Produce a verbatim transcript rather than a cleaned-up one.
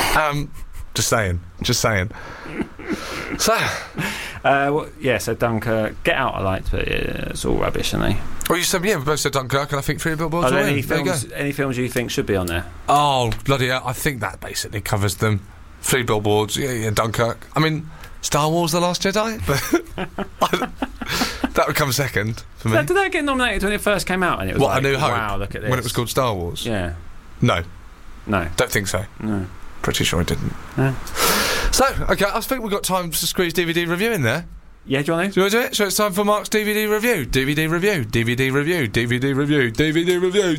Um, just saying. Just saying. So, Uh, well, yeah, so Dunkirk, Get Out I liked, but yeah, it's all rubbish, isn't they? well, you said, yeah, we both said Dunkirk, and I think Three Billboards Are there will any win. There you go. films, any films you think should be on there? Oh, bloody hell. I think that basically covers them. Three Billboards, yeah, yeah, Dunkirk. I mean, Star Wars The Last Jedi? But that would come second for me. Did that get nominated when it first came out? And it was What, like, A New Hope? wow, look at this. When it was called Star Wars? Yeah. No, No. don't think so. No. Pretty sure it didn't. No. So, okay, I think we've got time to squeeze D V D review in there. Yeah, do you want to? Do you want to do it? So it's time for Mark's D V D review. D V D review. D V D review. D V D review. D V D review.